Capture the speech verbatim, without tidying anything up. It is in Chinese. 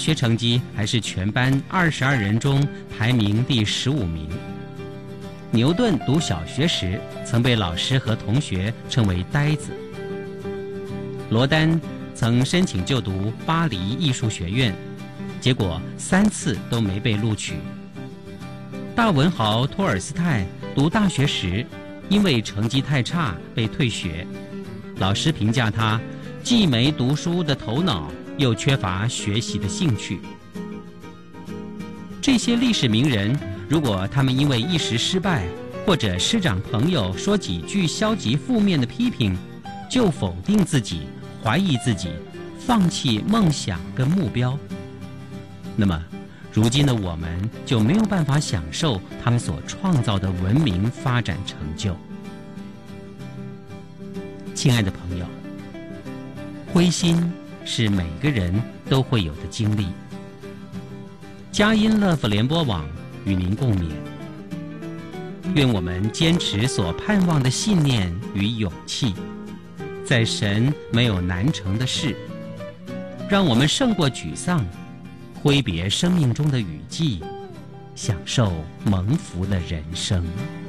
学成绩还是全班二十二人中排名第十五名。牛顿读小学时曾被老师和同学称为呆子。罗丹曾申请就读巴黎艺术学院，结果三次都没被录取。大文豪托尔斯泰读大学时，因为成绩太差被退学，老师评价他既没读书的头脑，又缺乏学习的兴趣。这些历史名人，如果他们因为一时失败，或者师长朋友说几句消极负面的批评，就否定自己，怀疑自己，放弃梦想跟目标，那么如今的我们就没有办法享受他们所创造的文明发展成就。亲爱的朋友，灰心是每个人都会有的经历。佳音乐福联播网与您共勉，愿我们坚持所盼望的信念与勇气，在神没有难成的事，让我们胜过沮丧，挥别生命中的雨季，享受蒙福的人生。